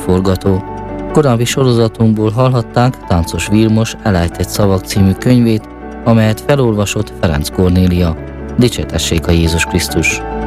forgató. Korábbi sorozatunkból hallhatták Táncos Vilmos Elejtett szavak című könyvét, amelyet felolvasott Ferenc Kornélia. Dicsértessék a Jézus Krisztus!